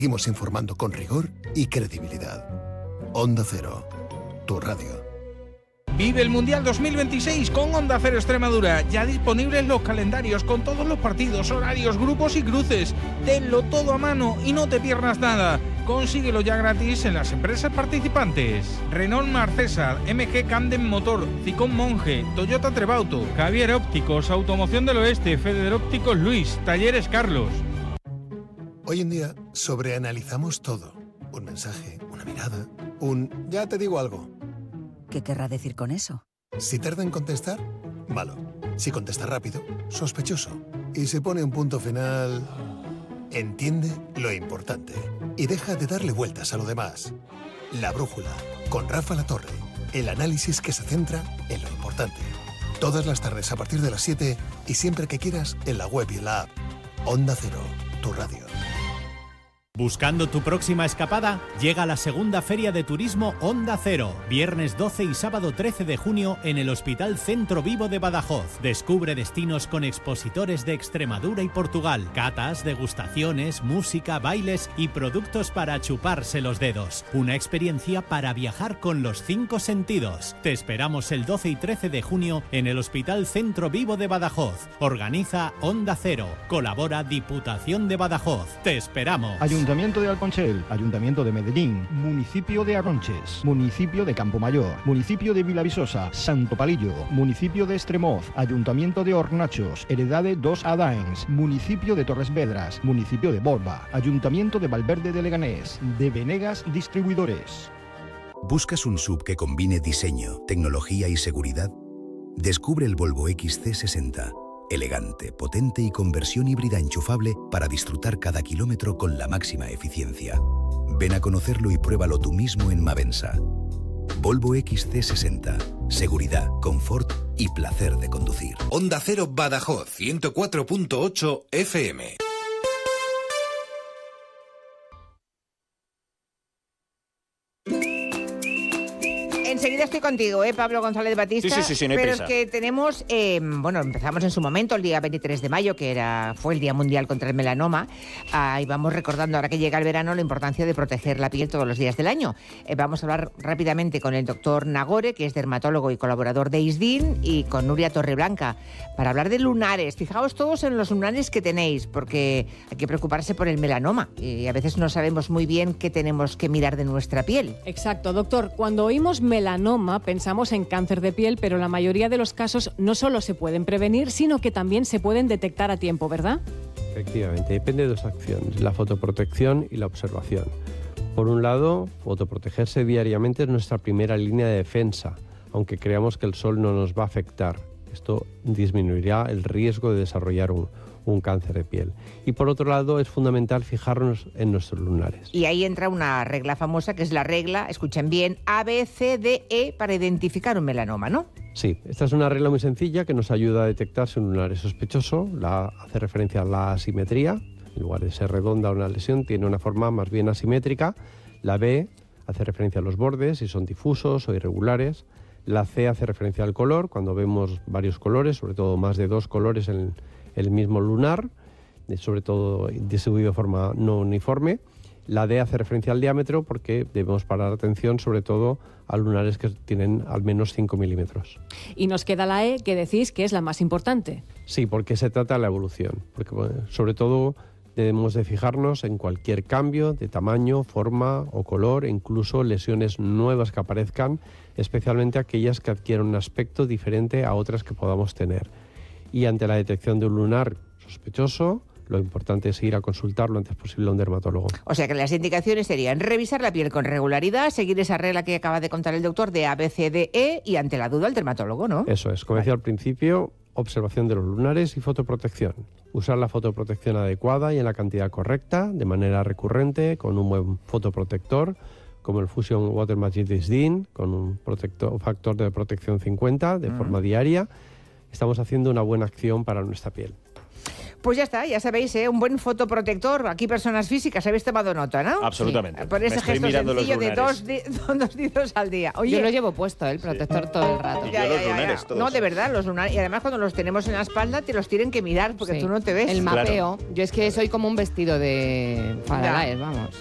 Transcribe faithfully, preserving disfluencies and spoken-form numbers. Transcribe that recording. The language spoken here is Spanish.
Seguimos informando con rigor y credibilidad. Onda Cero, tu radio. Vive el Mundial dos mil veintiséis con Onda Cero Extremadura. Ya disponibles los calendarios con todos los partidos, horarios, grupos y cruces. Tenlo todo a mano y no te pierdas nada. Consíguelo ya gratis en las empresas participantes. Renault Marcesa, M G Candem Motor, Cicón Monge, Toyota Trebauto, Javier Ópticos, Automoción del Oeste, Feder Ópticos Luis, Talleres Carlos. Hoy en día sobreanalizamos todo. Un mensaje, una mirada, un ya te digo algo. ¿Qué querrá decir con eso? Si tarda en contestar, malo. Si contesta rápido, sospechoso. Y se pone un punto final... Entiende lo importante y deja de darle vueltas a lo demás. La Brújula, con Rafa Latorre. El análisis que se centra en lo importante. Todas las tardes a partir de las siete y siempre que quieras en la web y en la app. Onda Cero, tu radio. ¿Buscando tu próxima escapada? Llega la segunda Feria de Turismo Onda Cero, viernes doce y sábado trece de junio en el Hospital Centro Vivo de Badajoz. Descubre destinos con expositores de Extremadura y Portugal, catas, degustaciones, música, bailes y productos para chuparse los dedos. Una experiencia para viajar con los cinco sentidos. Te esperamos el doce y trece de junio en el Hospital Centro Vivo de Badajoz. Organiza Onda Cero. Colabora Diputación de Badajoz. Te esperamos. Ayuntamiento de Alconchel, Ayuntamiento de Medellín, Municipio de Arronches, Municipio de Campomayor, Municipio de Vilavisosa, Santo Palillo, Municipio de Estremoz, Ayuntamiento de Hornachos, Heredade dos Adaens, Municipio de Torres Vedras, Municipio de Borba, Ayuntamiento de Valverde de Leganés, de Venegas Distribuidores. ¿Buscas un S U V que combine diseño, tecnología y seguridad? Descubre el Volvo X C sesenta. Elegante, potente y con versión híbrida enchufable para disfrutar cada kilómetro con la máxima eficiencia. Ven a conocerlo y pruébalo tú mismo en Mavensa. Volvo X C sesenta. Seguridad, confort y placer de conducir. Onda Cero Badajoz, ciento cuatro punto ocho F M. Enseguida estoy contigo, ¿eh, Pablo González Batista? Sí, sí, sí, sí, no hay Pero prisa. es que tenemos, eh, bueno, empezamos en su momento, el día veintitrés de mayo, que era fue el Día Mundial contra el Melanoma. Ah, y vamos recordando, ahora que llega el verano, la importancia de proteger la piel todos los días del año. Eh, vamos a hablar rápidamente con el doctor Nagore, que es dermatólogo y colaborador de ISDIN, y con Nuria Torreblanca, para hablar de lunares. Fijaos todos en los lunares que tenéis, porque hay que preocuparse por el melanoma. Y a veces no sabemos muy bien qué tenemos que mirar de nuestra piel. Exacto, doctor. Cuando oímos melanoma, pensamos en cáncer de piel, pero la mayoría de los casos no solo se pueden prevenir, sino que también se pueden detectar a tiempo, ¿verdad? Efectivamente, depende de dos acciones, la fotoprotección y la observación. Por un lado, fotoprotegerse diariamente es nuestra primera línea de defensa, aunque creamos que el sol no nos va a afectar. Esto disminuirá el riesgo de desarrollar un, un cáncer de piel. Y por otro lado, es fundamental fijarnos en nuestros lunares. Y ahí entra una regla famosa, que es la regla, escuchen bien, A, B, C, D, E, para identificar un melanoma, ¿no? Sí, esta es una regla muy sencilla que nos ayuda a detectar si un lunar es sospechoso. La hace referencia a la asimetría. En lugar de ser redonda una lesión, tiene una forma más bien asimétrica. La B hace referencia a los bordes, si son difusos o irregulares. La C hace referencia al color, cuando vemos varios colores, sobre todo más de dos colores en el mismo lunar, sobre todo distribuido de forma no uniforme. La D hace referencia al diámetro, porque debemos parar atención sobre todo a lunares que tienen al menos cinco milímetros. Y nos queda la E, que decís que es la más importante. Sí, porque se trata de la evolución, porque bueno, sobre todo debemos de fijarnos en cualquier cambio de tamaño, forma o color, e incluso lesiones nuevas que aparezcan, especialmente aquellas que adquieren un aspecto diferente a otras que podamos tener. Y ante la detección de un lunar sospechoso, lo importante es ir a consultar lo antes posible a un dermatólogo. O sea que las indicaciones serían revisar la piel con regularidad, seguir esa regla que acaba de contar el doctor de A, B, C, D, E y ante la duda el dermatólogo, ¿no? Eso es, como decía al principio, observación de los lunares y fotoprotección. Usar la fotoprotección adecuada y en la cantidad correcta, de manera recurrente, con un buen fotoprotector, como el Fusion Water Magic de ISDIN, con un protector, factor de protección cincuenta, de mm. forma diaria. Estamos haciendo una buena acción para nuestra piel. Pues ya está, ya sabéis, ¿eh? Un buen fotoprotector. Aquí personas físicas, habéis tomado nota, ¿no? Absolutamente. Sí. Por ese Me estoy gesto mirando los sencillo de lunares. dos, di- dos dedos al día. Oye, Yo lo llevo puesto, el protector todo el rato. Y yo los lunares todos. No, de verdad, los lunares. Y además cuando los tenemos en la espalda te los tienen que mirar porque Sí. tú no te ves. El mapeo. Yo es que soy como un vestido de Faraday, Ya. vamos.